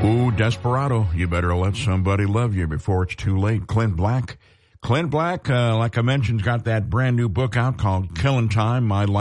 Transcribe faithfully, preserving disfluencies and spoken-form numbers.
Ooh, Desperado, you better let somebody love you before it's too late. Clint Black. Clint Black, uh, like I mentioned, got that brand new book out called Killing Time, My Life.